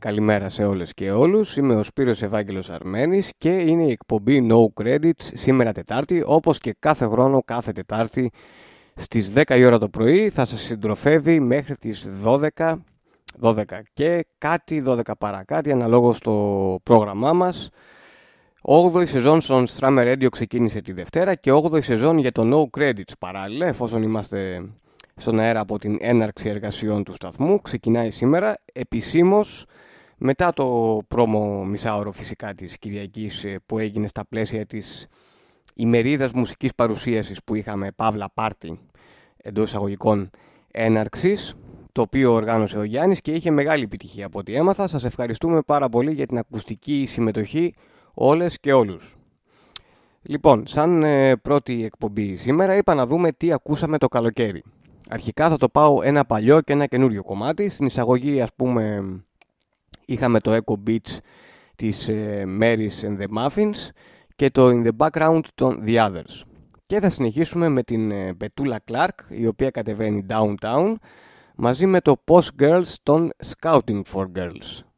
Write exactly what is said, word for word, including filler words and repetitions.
καλημέρα σε όλες και όλους. Είμαι ο Σπύρος Ευάγγελος Αρμένης και είναι η εκπομπή No Credits σήμερα Τετάρτη, όπως και κάθε χρόνο, κάθε Τετάρτη στις δέκα η ώρα το πρωί θα σας συντροφεύει μέχρι τις δώδεκα, δώδεκα και κάτι, δώδεκα παρά κάτι, αναλόγως στο πρόγραμμά μας. όγδοη σεζόν στον Strammer Radio ξεκίνησε τη Δευτέρα και όγδοη σεζόν για το No Credits παράλληλα, εφόσον είμαστε στον αέρα από την έναρξη εργασιών του σταθμού, ξεκινάει σήμερα επισήμως μετά το πρόμο μισάωρο φυσικά της Κυριακής που έγινε στα πλαίσια της ημερίδας μουσικής παρουσίασης που είχαμε Παύλα Πάρτι εντός εισαγωγικών έναρξης, το οποίο οργάνωσε ο Γιάννης και είχε μεγάλη επιτυχία από ό,τι έμαθα. Σας ευχαριστούμε πάρα πολύ για την ακουστική συμμετοχή όλες και όλους. Λοιπόν, σαν ε, πρώτη εκπομπή σήμερα είπα να δούμε τι ακούσαμε το καλοκαίρι. Αρχικά θα το πάω ένα παλιό και ένα καινούριο κομμάτι. Στην εισαγωγή, ας πούμε, είχαμε το Echo Beach της ε, Marys and the Muffins και το In the Background των The Others. Και θα συνεχίσουμε με την ε, Petula Clark, η οποία κατεβαίνει Downtown, μαζί με το Post Girls των Scouting for Girls.